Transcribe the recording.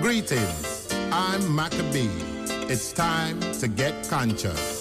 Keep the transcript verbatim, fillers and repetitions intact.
Greetings, I'm Maccabee. It's time to get conscious.